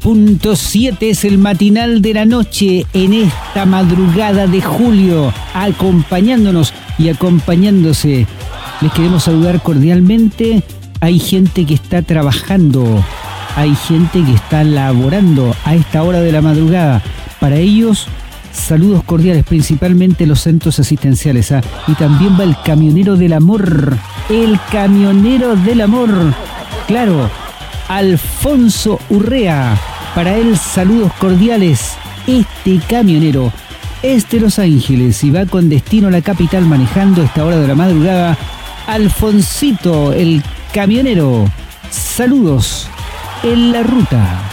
93.7 es el matinal de la noche en esta madrugada de julio, acompañándonos y acompañándose. Les queremos saludar cordialmente. Hay gente que está trabajando, hay gente que está laborando a esta hora de la madrugada. Para ellos, saludos cordiales, principalmente los centros asistenciales. Y también va el camionero del amor, claro, Alfonso Urrea. Para él, saludos cordiales. Este camionero es de Los Ángeles y va con destino a la capital manejando a esta hora de la madrugada. Alfonsito, el camionero. Saludos en la ruta.